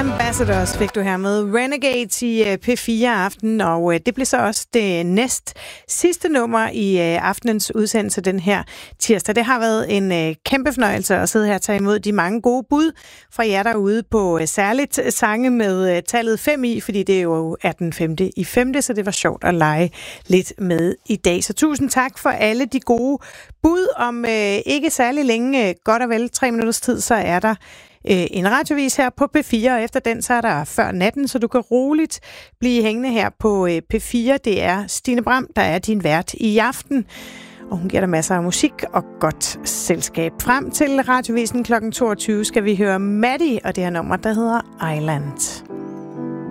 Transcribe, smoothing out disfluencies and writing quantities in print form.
Ambassadors fik du her med Renegades i P4 Aften, og det blev så også det næst sidste nummer i aftenens udsendelse den her tirsdag. Det har været en kæmpe fornøjelse at sidde her og tage imod de mange gode bud fra jer derude på særligt sange med tallet 5 i, fordi det jo er den 5. i 5., så det var sjovt at lege lidt med i dag. Så tusind tak for alle de gode bud. Om ikke særlig længe, godt og vel 3 minutters tid, så er der en radiovis her på P4, og efter den, så er der Før Natten, så du kan roligt blive hængende her på P4. Det er Stine Bram, der er din vært i aften, og hun giver dig masser af musik og godt selskab. Frem til radiovisen kl. 22 skal vi høre Maddie og det her nummer, der hedder Island.